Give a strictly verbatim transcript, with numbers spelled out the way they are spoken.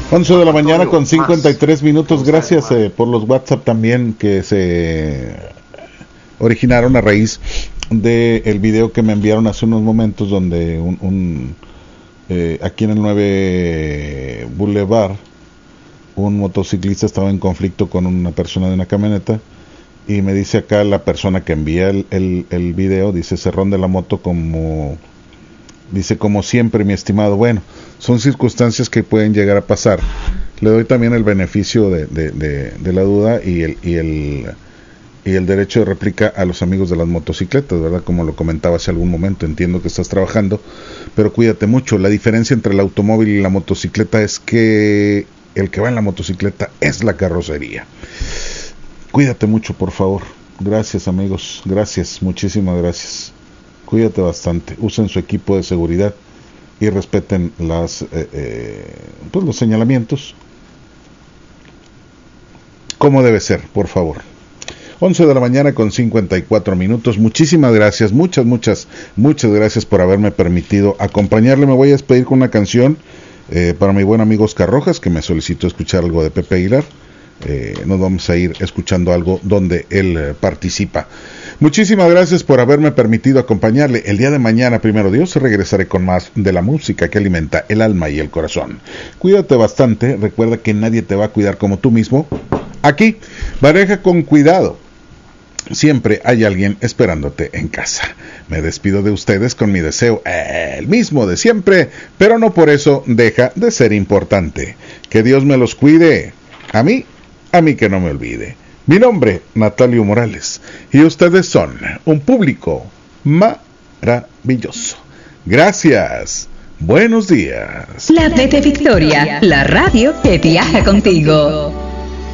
once de la mañana con cincuenta y tres minutos. Gracias eh, por los WhatsApp también que se originaron a raíz del video que me enviaron hace unos momentos, donde un, un eh, aquí en el nueve Boulevard un motociclista estaba en conflicto con una persona de una camioneta, y me dice acá la persona que envía el, el, el video, dice: cerrón de la moto, como dice, como siempre, mi estimado. Bueno, son circunstancias que pueden llegar a pasar. Le doy también el beneficio de, de, de, de la duda y el, y el y el derecho de réplica a los amigos de las motocicletas, ¿verdad? Como lo comentaba hace algún momento, entiendo que estás trabajando, pero cuídate mucho. La diferencia entre el automóvil y la motocicleta es que el que va en la motocicleta es la carrocería. Cuídate mucho, por favor. Gracias, amigos. Gracias, muchísimas gracias. Cuídate bastante. Usen su equipo de seguridad y respeten las eh, eh, pues los señalamientos como debe ser, por favor. once de la mañana con cincuenta y cuatro minutos. Muchísimas gracias, muchas, muchas, muchas gracias por haberme permitido acompañarle. Me voy a despedir con una canción eh, para mi buen amigo Oscar Rojas, que me solicitó escuchar algo de Pepe Aguilar. Eh, nos vamos a ir escuchando algo donde él eh, participa. Muchísimas gracias por haberme permitido acompañarle. El día de mañana, primero Dios, regresaré con más de la música que alimenta el alma y el corazón. Cuídate bastante, recuerda que nadie te va a cuidar como tú mismo. Aquí, maneja con cuidado. Siempre hay alguien esperándote en casa. Me despido de ustedes con mi deseo, eh, el mismo de siempre, pero no por eso deja de ser importante. Que Dios me los cuide. A mí, a mí que no me olvide. Mi nombre, Natalio Morales, y ustedes son un público maravilloso. Gracias. Buenos días. La T T Victoria, la radio que viaja contigo.